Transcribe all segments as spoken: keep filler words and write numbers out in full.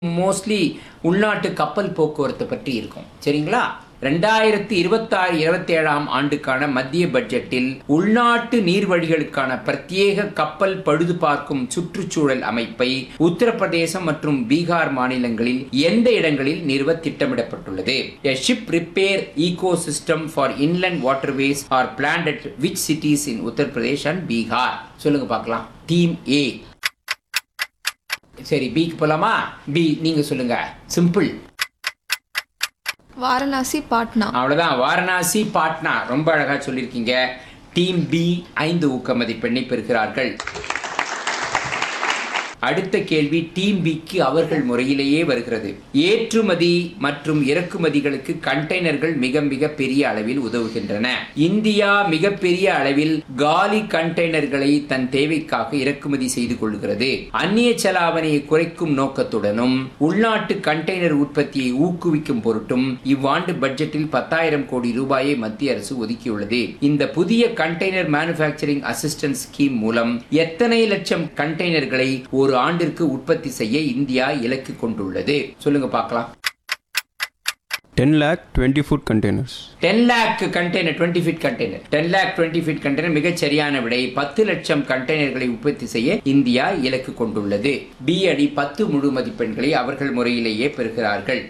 Mostly உள்நாட்டு கப்பல் போக்குவரத்து பற்றி இருக்கும். சரிங்களா? ரெண்டாயிரத்தி இருபத்தாறு இருபத்தேழாம் ஆண்டுக்கான மத்திய பட்ஜெட்டில் உள்நாட்டு நீர்வழிகளுக்கான பிரத்யேக கப்பல் பழுது பார்க்கும் சுற்றுச்சூழல் அமைப்பை உத்தரப்பிரதேசம் மற்றும் பீகார் மாநிலங்களில் எந்த இடங்களில் நிறுவ திட்டமிடப்பட்டுள்ளது? A ship repair ecosystem for inland waterways are planned at which cities in Uttar Pradesh and Bihar? சொல்லுங்க பார்க்கலாம். Team A. சரி, பிக்கு போலாமா? பி நீங்க சொல்லுங்க. சிம்பிள். வாரணாசி, பாட்னா. அவ்வளவுதான். வாரணாசி, பாட்னா. ரொம்ப அழகா சொல்லியிருக்கீங்க. டீம் பி ஐந்து ஊக்க மதிப்பெண்ணை பெறுகிறார்கள். அடுத்த கேள்வி டீம் பிக்கு அவர்கள் முறையிலேயே வருகிறது. ஏற்றுமதி மற்றும் இறக்குமதிகளுக்கு கண்டெய்னர்கள் மிக மிக பெரிய அளவில் உதவுகின்றன. இந்தியா மிகப்பெரிய அளவில் காலி கண்டெய்னர்களை தன் தேவைக்காக இறக்குமதி செய்து கொள்கிறது. அந்நிய செலாவணியை குறைக்கும் நோக்கத்துடனும் உள்நாட்டு கண்டெய்னர் உற்பத்தியை ஊக்குவிக்கும் பொருட்டும் இவ்வாண்டு பட்ஜெட்டில் பத்தாயிரம் கோடி ரூபாயை மத்திய அரசு ஒதுக்கியுள்ளது. இந்த புதிய கண்டெய்னர் மேனுஃபேக்சரிங் அசிஸ்டன்ஸ் ஸ்கீம் மூலம் எத்தனை லட்சம் கண்டெய்னர்களை ஒரு ஒரு ஆண்டிற்கு உற்பத்தி செய்ய இந்தியா இலக்கு கொண்டுள்ளது? சொல்லுங்க பார்க்கலாம். ten lakh twenty foot containers. ten lakh container twenty feet container. ten lakh twenty feet container மிகச் சரியான விடை. பத்து லட்சம் கண்டெய்னர்களை உற்பத்தி செய்ய இந்தியா இலக்கு கொண்டுள்ளது. பி அணி பத்து முழு மதிப்பெண்களை அவர்கள் முறையிலேயே பெறுகிறார்கள்.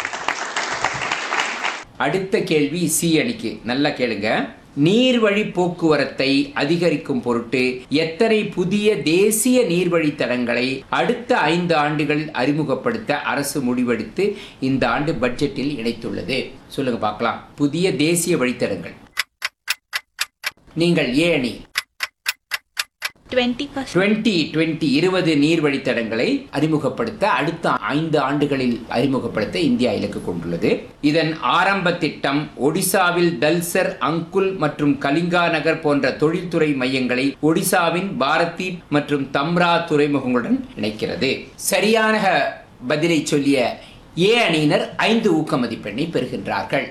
அடுத்த கேள்வி சி அணிக்கு. நல்லா கேளுங்க. நீர்வழி போக்குவரத்தை அதிகரிக்கும் பொருட்டு எத்தனை புதிய தேசிய நீர்வழி தடங்களை அடுத்த ஐந்து ஆண்டுகளில் அறிமுகப்படுத்த அரசு முடிவெடுத்து இந்த ஆண்டு பட்ஜெட்டில் இணைத்துள்ளது? சொல்லுங்க பார்க்கலாம். புதிய தேசிய வழித்தடங்கள். நீங்கள் ஏ அணி. இருபது நீர்வழித்தடங்களை அறிமுகப்படுத்த அடுத்த ஐந்து ஆண்டுகளில் அறிமுகப்படுத்த இந்தியா இலக்கு கொண்டுள்ளது. இதன் ஆரம்ப திட்டம் ஒடிசாவில் தல்சர், அங்குல் மற்றும் கலிங்கா நகர் போன்ற தொழில்துறை மையங்களை ஒடிசாவின் பாரதி மற்றும் தம்ரா துறைமுகங்களுடன் இணைக்கிறது. சரியான பதிலை சொல்லிய ஏ அணியினர் ஐந்து ஊக்க மதிப்பெண்ணை பெறுகின்றார்கள்.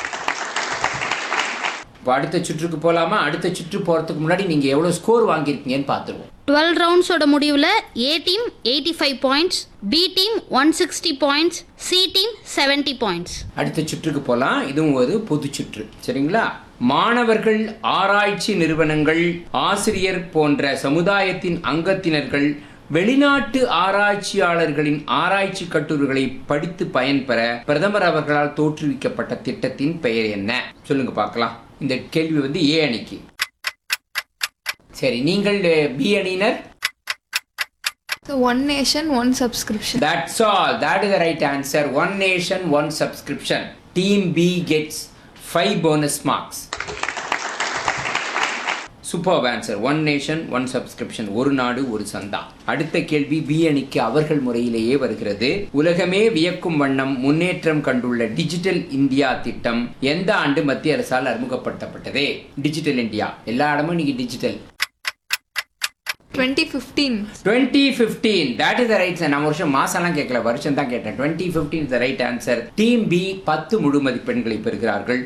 அடுத்த சுற்றுக்கு போலாமா? அடுத்த சுற்று போறதுக்கு முன்னாடி நீங்க எவ்வளவு ஸ்கோர் வாங்கியிருக்கீங்கன்னு பார்த்துருவோம். டுவெல் ரவுண்ட்ஸோட முடிவில் ஏ team eighty five points, B team one sixty points, C team seventy points. அடுத்த சுற்றுக்கு போலாம். இதுவும் ஒரு பொது சுற்று. சரிங்களா? மாணவர்கள், ஆராய்ச்சி நிறுவனங்கள், ஆசிரியர் போன்ற சமுதாயத்தின் அங்கத்தினர்கள் வெளிநாட்டு ஆராய்ச்சியாளர்களின் ஆராய்ச்சி கட்டுரைகளை படித்து பயன்பெற பிரதமர் அவர்களால் தோற்றுவிக்கப்பட்ட திட்டத்தின் பெயர் என்ன? சொல்லுங்க பார்க்கலாம். இந்த கேள்வி வந்து ஏ அணிக்கு. சரி, நீங்கள் பி அணியினர். One nation, one subscription. That's all. That is the right answer. One nation, one subscription. Team B gets five bonus marks. Super answer. One nation one subscription. ஒரு நாடு ஒரு சந்தா. அடுத்த கேள்வி பி அணிக்கு அவர்கள் முறையிலேயே வருகிறது. உலகமே வியக்கும் வண்ணம் முன்னேற்றம் கண்டுள்ள டிஜிட்டல் இந்தியா திட்டம் எந்த ஆண்டு மத்திய அரசால் அறிமுகப்படுத்தப்பட்டது? Digital India. எல்லா இடமும் நீங்க digital. twenty fifteen. twenty fifteen. That is the right answer. நான் வருஷம் மாசம்லாம் கேட்கல, வருஷம் தான் கேட்டேன். twenty fifteen is the right answer. Team B பத்து முழு மதிப்பெண்களை பெறுகிறார்கள்.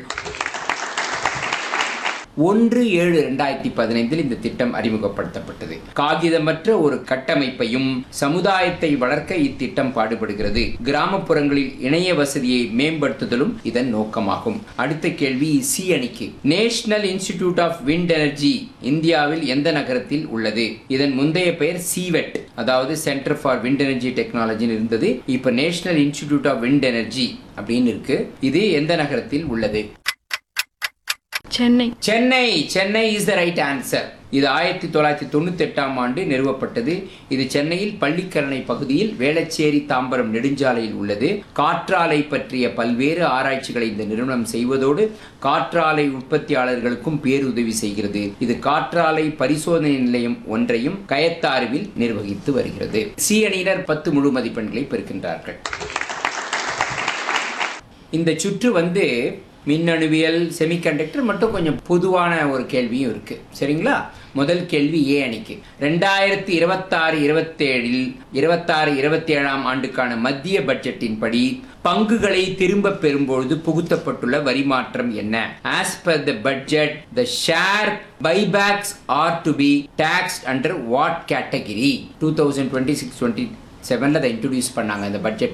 ஒன்று ஏழு இரண்டாயிரத்தி பதினைந்தில் இந்த திட்டம் அறிமுகப்படுத்தப்பட்டது. காகிதமற்ற ஒரு கட்டமைப்பையும் சமுதாயத்தை வளர்க்க இத்திட்டம் பாடுபடுகிறது. கிராமப்புறங்களில் இணைய வசதியை மேம்படுத்துதலும் இதன் நோக்கமாகும். அடுத்த கேள்வி சி அணிக்கு. National institute of wind energy இந்தியாவில் எந்த நகரத்தில் உள்ளது? இதன் முந்தைய பெயர் சிவெட், அதாவது centre for wind energy technology இருந்தது. இப்ப national institute of wind energy அப்படின்னு இருக்கு. இது எந்த நகரத்தில் உள்ளது? Chennai. Chennai. Chennai is the right answer. இது ஆயிரத்தி தொள்ளாயிரத்தி தொண்ணூத்தி எட்டாம் ஆண்டு நிறுவப்பட்டது. இது சென்னையில் பள்ளிக்கரணை பகுதியில் வேளச்சேரி தாம்பரம் நெடுஞ்சாலையில் உள்ளது. காற்றாலை பற்றிய பல்வேறு ஆராய்ச்சிகளை இந்த நிறுவனம் செய்வதோடு காற்றாலை உற்பத்தியாளர்களுக்கும் பேருதவி செய்கிறது. இது காற்றாலை பரிசோதனை நிலையம் ஒன்றையும் கயத்தாறுவில் நிர்வகித்து வருகிறது. சி அணியினர் பத்து முழு மதிப்பெண்களை பெறுகின்றார்கள். இந்த சுற்று வந்து மின்னணுவியல், செமிகண்டக்டர் மட்டும் கொஞ்சம் பொதுவான ஒரு கேள்வியும் இருக்கு. சரிங்களா? முதல் கேள்வி ஏ அணிக்கு. ரெண்டாயிரத்தி இருபத்தாறு இருபத்தேழில் இருபத்தாறு இருபத்தி ஏழாம் ஆண்டுக்கான மத்திய பட்ஜெட்டின் படி பங்குகளை திரும்ப பெறும்பொழுது புகுத்தப்பட்டுள்ள வரி மாற்றம் என்ன? As per the budget, the share buybacks are to be taxed under what category? twenty twenty-six twenty செவன்ல அதை இன்ட்ரோடியூஸ் பண்ணாங்க இந்த பட்ஜெட்